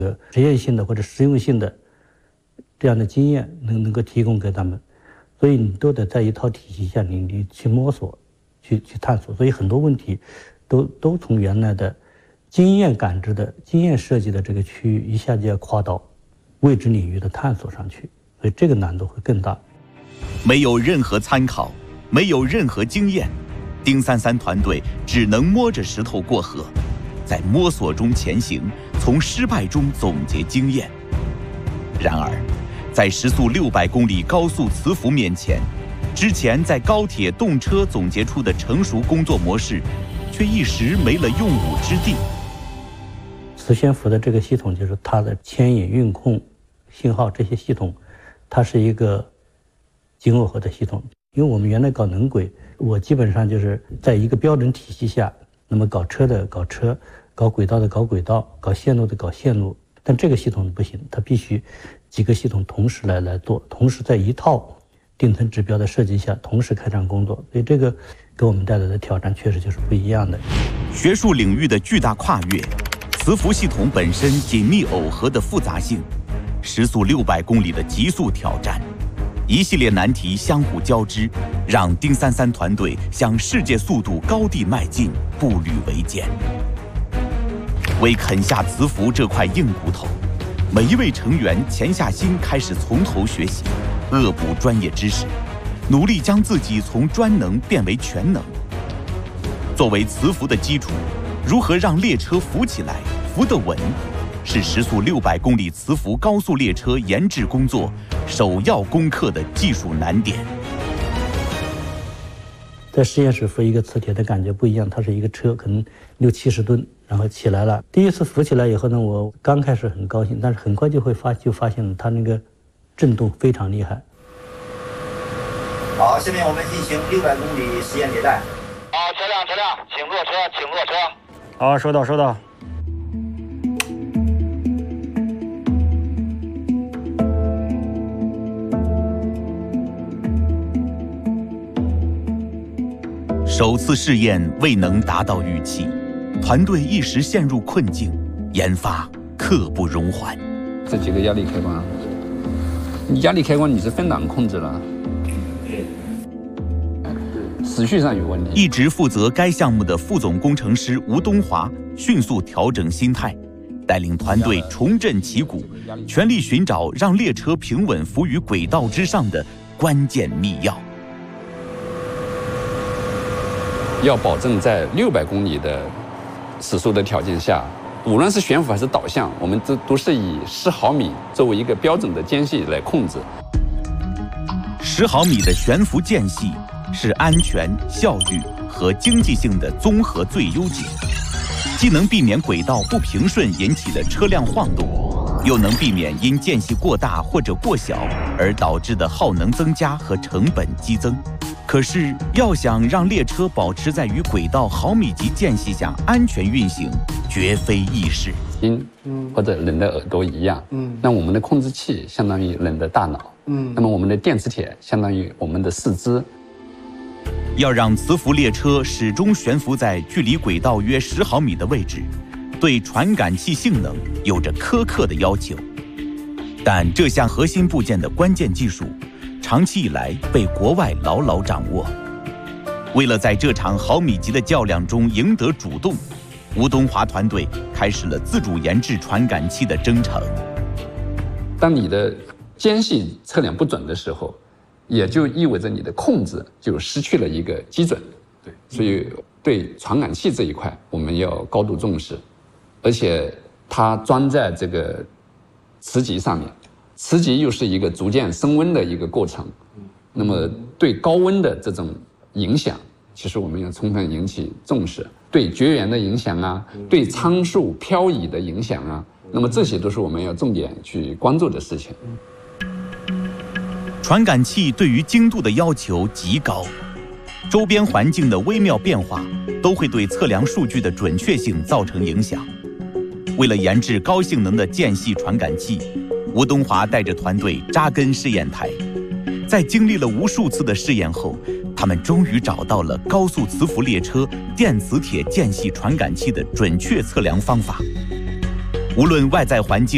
实验性的或者实用性的这样的经验能够提供给他们，所以你都得在一套体系下你去摸索，去探索，所以很多问题都从原来的经验感知的经验设计的这个区域一下就要跨到未知领域的探索上去，所以这个难度会更大。 没有任何参考，没有任何经验，丁33团队只能摸着石头过河，在摸索中前行，从失败中总结经验。然而，在时速600公里高速磁浮面前，之前在高铁动车总结出的成熟工作模式，却一时没了用武之地。 磁悬浮的这个系统，就是它的牵引、运控、信号这些系统，它是一个精耦合的系统。因为我们原来搞能轨，我基本上就是在一个标准体系下，那么搞车的搞车，搞轨道的搞轨道，搞线路的搞线路。但这个系统不行，它必须几个系统同时来做，同时在一套定层指标的设计下同时开展工作，所以这个给我们带来的挑战确实就是不一样的。 学术领域的巨大跨越，磁浮系统本身紧密耦合的复杂性，时速600公里的极速挑战，一系列难题相互交织，让丁33团队向世界速度高地迈进步履维艰。为啃下磁浮这块硬骨头，每一位成员潜下心开始从头学习，恶补专业知识，努力将自己从专能变为全能。作为磁浮的基础，如何让列车浮起来、浮得稳，是时速600公里磁浮高速列车研制工作首要攻克的技术难点。 在实验室浮一个磁铁的感觉不一样，它是一个车，可能60-70吨，然后起来了。第一次浮起来以后呢，我刚开始很高兴，但是很快就发现它那个震动非常厉害。 好，下面我们进行600公里实验迭代。 好，车辆，请落车，请落车。 好，收到。 首次试验未能达到预期，团队一时陷入困境，研发刻不容缓。 这几个压力开关，你压力开关你是分档控制了，时序上有问题。 一直负责该项目的副总工程师吴东华迅速调整心态，带领团队重振旗鼓，全力寻找让列车平稳浮于轨道之上的关键密钥。 要保证在600公里的时速的条件下，无论是悬浮还是导向，我们都是以10毫米作为一个标准的间隙来控制。 10毫米的悬浮间隙是安全、效率和经济性的综合最优解，既能避免轨道不平顺引起的车辆晃动，又能避免因间隙过大或者过小而导致的耗能增加和成本激增。可是，要想让列车保持在与轨道毫米级间隙下安全运行，绝非易事。 或者人的耳朵一样，那我们的控制器相当于人的大脑，那么我们的电磁铁相当于我们的四肢。 要让磁浮列车始终悬浮在距离轨道约10毫米的位置，对传感器性能有着苛刻的要求。但这项核心部件的关键技术，长期以来被国外牢牢掌握。为了在这场毫米级的较量中赢得主动，吴东华团队开始了自主研制传感器的征程。 当你的间隙测量不准的时候，也就意味着你的控制就失去了一个基准。对，所以对传感器这一块我们要高度重视，而且它装在这个磁极上面，磁极又是一个逐渐升温的一个过程，那么对高温的这种影响，其实我们要充分引起重视，对绝缘的影响啊，对参数漂移的影响啊，那么这些都是我们要重点去关注的事情。 传感器对于精度的要求极高，周边环境的微妙变化都会对测量数据的准确性造成影响。为了研制高性能的间隙传感器，吴东华带着团队扎根试验台，在经历了无数次的试验后，他们终于找到了高速磁浮列车电磁铁间隙传感器的准确测量方法。无论外在环境